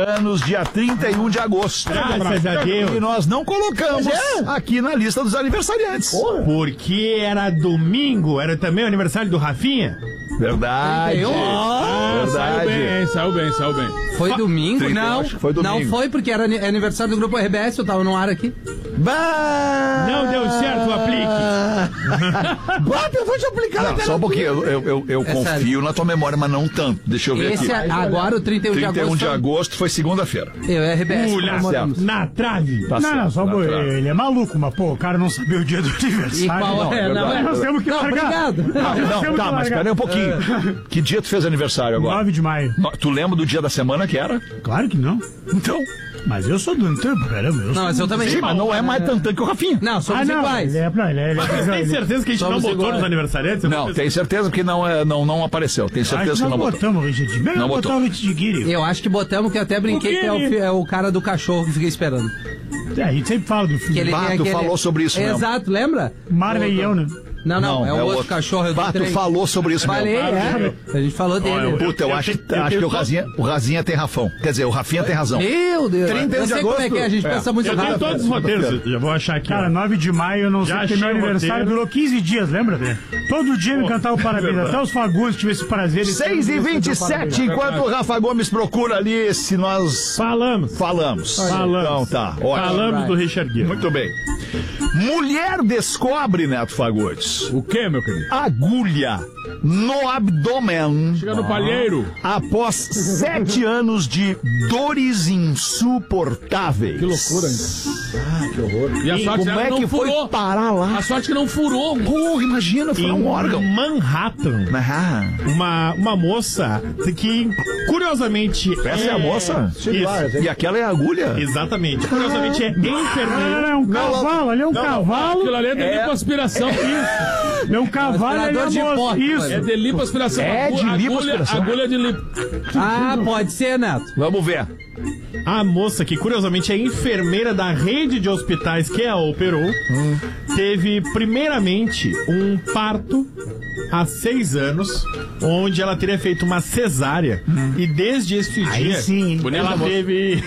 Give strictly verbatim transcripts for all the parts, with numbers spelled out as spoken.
anos, dia trinta e um de agosto. Graças a Deus. E nós não colocamos é. aqui na lista dos aniversariantes. Porra. Porque era domingo, era também o aniversário do Rafinha. Verdade. Ah, Verdade. saiu bem, saiu bem, saiu bem. Foi domingo? trinta, Não, foi domingo. não foi porque era aniversário do Grupo R B S, eu tava no ar aqui. Bah! Não deu certo o aplique. Bota, eu vou te aplicar Não, na só um pouquinho, eu, eu, eu, eu É confio sério. na tua memória, mas não tanto. Deixa eu ver Esse aqui. é, agora, o trinta e um de trinta e um agosto. de agosto foi segunda-feira. Eu, R B S, Pula, comemoramos. na trave. Tá Não, certo, não, só tá bo- claro. ele é maluco, mas pô, o cara não sabia o dia do E aniversário. qual Não, é? é Não, verdade. é. Nós temos que Não, largar. obrigado. Não, Nós não, temos tá, que mas largar. espera aí um pouquinho. Que dia tu fez aniversário agora? nove de maio. No- Tu lembra do dia da semana que era? Claro que não. Então. Mas eu sou do Antônio, caramba. Eu Não, sou... mas eu também. Sim, mas não é mais tantão que o Rafinha. Não, Ah, somos não, iguais. ele é, não, ele é, ele é, Mas tem ele- certeza que a gente Somos não botou iguais. nos aniversariantes? Não, tem certeza que não, é, não, não apareceu. Tem Acho que certeza que nós não botou. botamos o Richard. Melhor Não botar botou. o Richard Guiri. Eu acho que botamos, que eu até brinquei O quê? que é o, fi- é o cara do cachorro que fica esperando. É, a gente sempre fala do Que filme. ele Bah, tem tu aquele... falou sobre isso mesmo. Exato, lembra? Marley e eu, né? Não, não, é o outro, cachorro. Eu Bah, tu entrei. falou sobre isso Falei, mesmo. é. A gente falou dele. Puta, eu, Eu- acho, eu- que- eu- acho eu- que o Razinha, o Razinha tem Rafão. Quer dizer, o Rafinha tem razão. Meu Deus. trinta e um eu de sei como é agosto. que é, a gente É. pensa muito Eu tenho rápido. todos os roteiros, já vou achar aqui. Cara, ó. nove de maio, eu não sei Já porque meu achei o aniversário roteiro. durou quinze dias, lembra, Dê? Todo dia me cantava o parabéns, até os fagundes tiveram esse prazer. de- seis e vinte e sete, enquanto o Rafa Gomes procura ali se nós Falamos. falamos. Falamos. Então tá, ótimo. Falamos do Richard Gere. Muito bem. Mulher descobre, Neto Fagundes, O que, meu querido? agulha no abdômen Chega no palheiro. após sete anos de dores insuportáveis. Que loucura, hein? Ah, que horror. E a E sorte como dela é não que furou. foi parar lá? A sorte que não furou. Porra, imagina, foi um órgão. Em Manhattan, Ah, uma, uma moça que, curiosamente... essa é a moça? Isso. E aquela é a agulha? Exatamente. Curiosamente é Não, não, enfermeira. não, é um cavalo, ali é um cavalo. Aquilo ali é delito É. com aspiração. Isso. É um cavalo, ali é Aspirador de a moça. pó. Isso. É de lipoaspiração. É de Agulha- lipoaspiração. Agulha de lipo. Ah, pode ser, Neto. Vamos ver. A moça, que curiosamente é enfermeira da rede de hospitais que a operou, teve primeiramente um parto há seis anos, onde ela teria feito uma cesárea. E desde esse Aí dia, sim. Bonita ela moça. teve.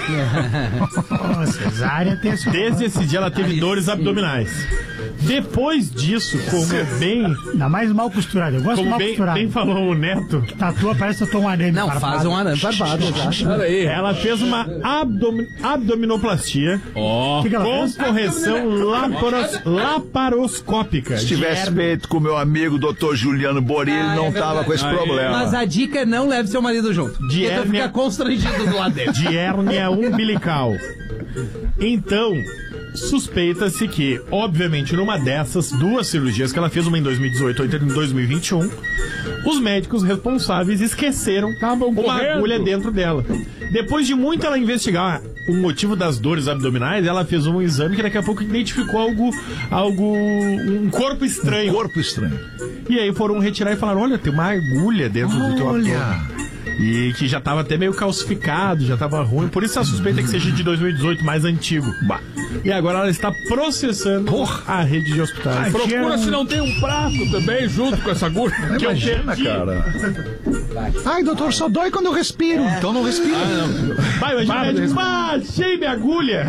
Ó, cesárea tem esse... Desde esse dia ela teve Aí dores sim. abdominais. Depois disso, como bem, Ainda mais mal costurado. Eu gosto de como mal bem, costurado. bem falou o Neto, Tatua parece que eu tô um arame. Não, farpado. faz um arame barbado, exato. Olha aí. ela fez uma abdomi- abdominoplastia Ó. O que, que ela com fez? correção laparos- laparoscópica. Se tivesse feito com o meu amigo doutor Juliano Bori, ele Ah, não é tava verdade. com esse Aí. problema. Mas a dica é não leve seu marido junto. Porque tu hérnia- fica constrangido do lado dele. De hérnia umbilical. Então, suspeita-se que, obviamente, numa dessas duas cirurgias que ela fez, uma em dois mil e dezoito e outra em dois mil e vinte e um, os médicos responsáveis esqueceram Estavam uma correndo. agulha dentro dela. Depois de muito ela investigar o motivo das dores abdominais, ela fez um exame que daqui a pouco identificou algo, algo um corpo estranho. Corpo estranho. E aí foram retirar e falaram, olha, tem uma agulha dentro do teu abdômen. Olha. E que já tava até meio calcificado, já tava ruim. Por isso a suspeita é que seja de dois mil e dezoito, mais antigo. Bah. E agora ela está processando a rede de hospitais. Procura se não tem um prato também junto com essa agulha. Que eu Imagina, perdi. cara. Ai, doutor, só dói quando eu respiro. Então não respira. Vai, imagina, médico, ah, achei minha agulha.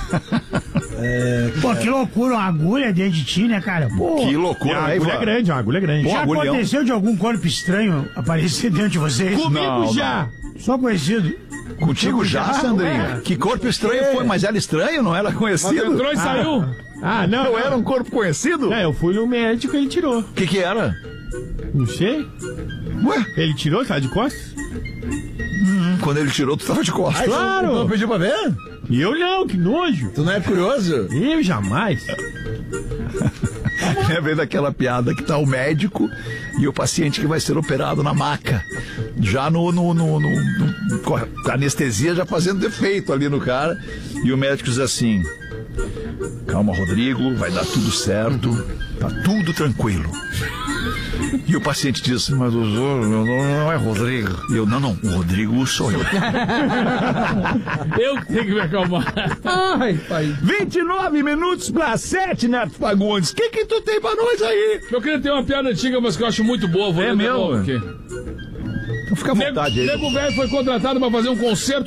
Pô, que loucura, uma agulha dentro de ti, né, cara? Pô, Que E loucura, a né, agulha é Ivan? grande, uma agulha grande. Pô, já agulhão. aconteceu de algum corpo estranho aparecer dentro de vocês? Comigo Não, já. Só conhecido. Contigo já, Sandrinha? Que corpo estranho foi, mas era estranho, não era Mas conhecido? entrou e saiu. Ah, não. Não não. era um corpo conhecido? Não, eu fui no médico e ele tirou. O que que era? Não sei. Ué, Ele tirou, tá de costas? quando ele tirou, tu tava de costas. Claro. pediu pra ver? E eu não, que nojo. Tu não é curioso? Eu jamais. Lembrei daquela piada que tá o médico e o paciente que vai ser operado na maca. Já no, no, no, no- no- com a anestesia já fazendo defeito ali no cara. E o médico diz assim: calma, Rodrigo, vai dar tudo certo, tá tudo tranquilo. E o paciente diz: mas o senhor, meu nome não é Rodrigo. E eu: não, não, o Rodrigo sou eu. Eu que tenho que me acalmar. Ai, pai. vinte e nove minutos pra sete, Neto Fagundes. O que que tu tem pra nós aí? Eu queria ter uma piada antiga, mas que eu acho muito boa. Vou É ler de mesmo? novo aqui. Então fica à vontade aí. Nego Velho foi contratado para fazer um concerto